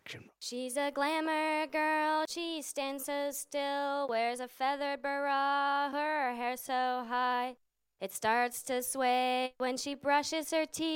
action. She's a glamour girl, she stands so still, wears a feathered bra, her hair so high. It starts to sway when she brushes her teeth.